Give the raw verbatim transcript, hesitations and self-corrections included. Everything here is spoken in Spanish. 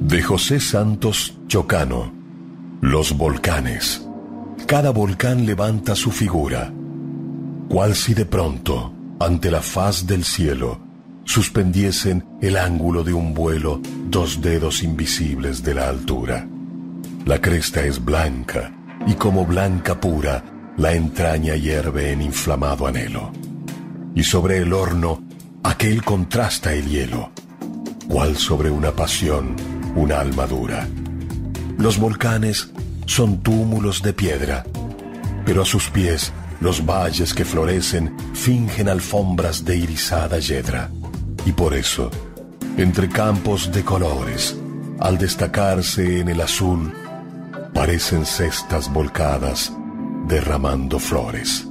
De José Santos Chocano. Los volcanes. Cada volcán levanta su figura. Cual si de pronto, ante la faz del cielo, suspendiesen el ángulo de un vuelo dos dedos invisibles de la altura. La cresta es blanca, y como blanca pura, la entraña hierve en inflamado anhelo. Y sobre el horno, aquel contrasta el hielo, cual sobre una pasión, una alma dura. Los volcanes son túmulos de piedra, pero a sus pies los valles que florecen fingen alfombras de irisada yedra. Y por eso, entre campos de colores, al destacarse en el azul, parecen cestas volcadas derramando flores.